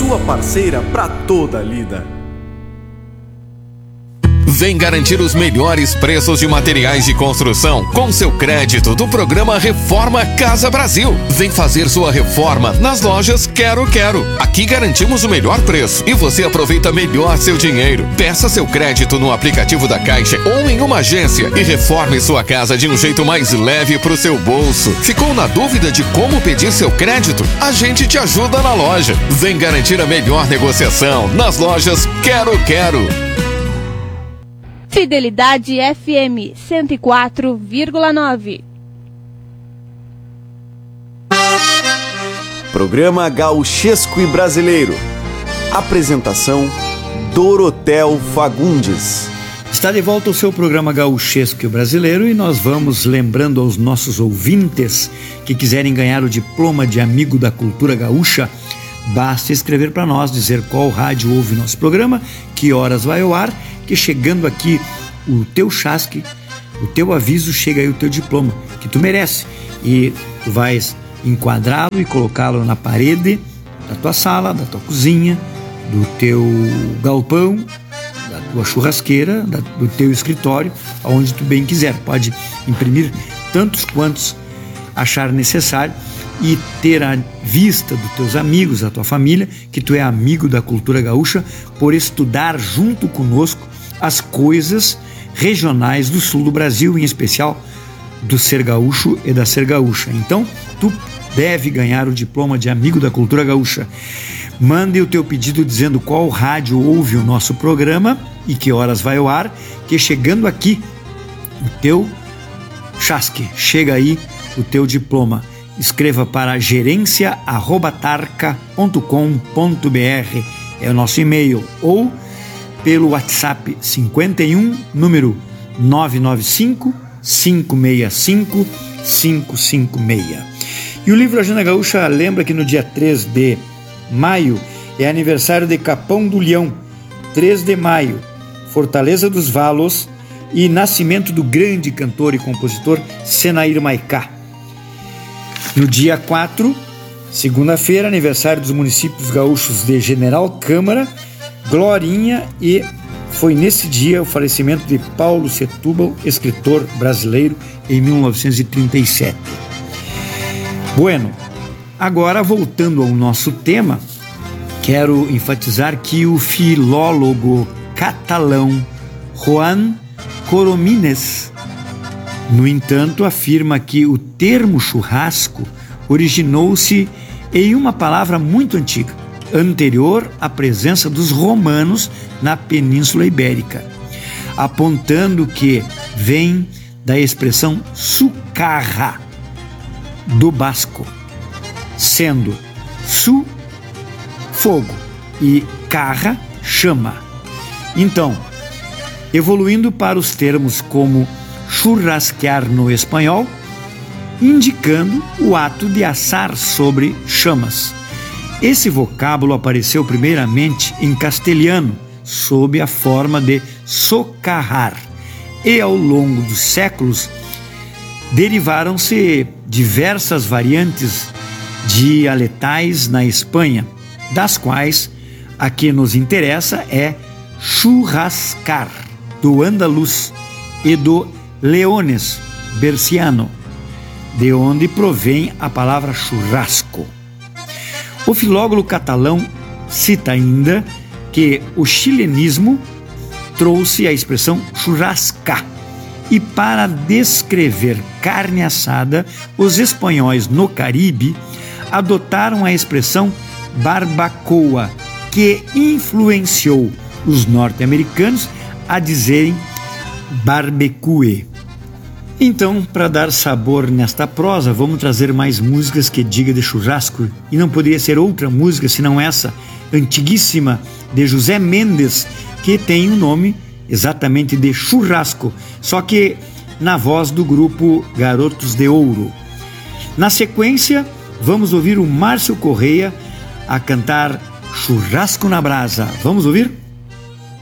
sua parceira para toda a lida. Vem garantir os melhores preços de materiais de construção com seu crédito do programa Reforma Casa Brasil. Vem fazer sua reforma nas lojas Quero Quero. Aqui garantimos o melhor preço e você aproveita melhor seu dinheiro. Peça seu crédito no aplicativo da Caixa ou em uma agência e reforme sua casa de um jeito mais leve para o seu bolso. Ficou na dúvida de como pedir seu crédito? A gente te ajuda na loja. Vem garantir a melhor negociação nas lojas Quero Quero. Fidelidade FM 104,9. Programa Gauchesco e Brasileiro. Apresentação: Dorotel Fagundes. Está de volta o seu programa Gauchesco e Brasileiro e nós vamos lembrando aos nossos ouvintes que quiserem ganhar o diploma de amigo da cultura gaúcha. Basta escrever para nós, dizer qual rádio ouve nosso programa, que horas vai ao ar, que chegando aqui o teu chasque, o teu aviso, chega aí o teu diploma, que tu merece. E tu vais enquadrá-lo e colocá-lo na parede da tua sala, da tua cozinha, do teu galpão, da tua churrasqueira, do teu escritório, aonde tu bem quiser. Pode imprimir tantos quantos achar necessário e ter à vista dos teus amigos, da tua família, que tu é amigo da cultura gaúcha, por estudar junto conosco as coisas regionais do sul do Brasil, em especial do ser gaúcho e da ser gaúcha. Então, tu deve ganhar o diploma de amigo da cultura gaúcha. Mande o teu pedido dizendo qual rádio ouve o nosso programa e que horas vai ao ar, que chegando aqui o teu chasque, chega aí o teu diploma. Escreva para gerência@tarca.com.br, é o nosso e-mail, ou pelo WhatsApp 51, número 995 565 556. E o livro Agenda Gaúcha lembra que no dia 3 de maio é aniversário de Capão do Leão, 3 de maio, Fortaleza dos Valos e nascimento do grande cantor e compositor Senair Maicá. No dia 4, segunda-feira, aniversário dos municípios gaúchos de General Câmara, Glorinha, e foi nesse dia o falecimento de Paulo Setúbal, escritor brasileiro, em 1937. Bueno, agora voltando ao nosso tema, quero enfatizar que o filólogo catalão Joan Coromines, no entanto, afirma que o termo churrasco originou-se em uma palavra muito antiga, anterior à presença dos romanos na Península Ibérica, apontando que vem da expressão sucarra, do basco, sendo su, fogo, e carra, chama. Então, evoluindo para os termos como churrasquear no espanhol, indicando o ato de assar sobre chamas. Esse vocábulo apareceu primeiramente em castelhano, sob a forma de socarrar, e ao longo dos séculos derivaram-se diversas variantes dialetais na Espanha, das quais a que nos interessa é churrascar, do andaluz, e do leones, berciano, de onde provém a palavra churrasco. O filólogo catalão cita ainda que o chilenismo trouxe a expressão churrascar, e para descrever carne assada, os espanhóis no Caribe adotaram a expressão barbacoa, que influenciou os norte-americanos a dizerem barbecue. Então, para dar sabor nesta prosa, vamos trazer mais músicas que diga de churrasco, e não poderia ser outra música senão essa, antiguíssima, de José Mendes, que tem o nome exatamente de Churrasco, só que na voz do grupo Garotos de Ouro. Na sequência, vamos ouvir o Márcio Correia a cantar Churrasco na Brasa. Vamos ouvir?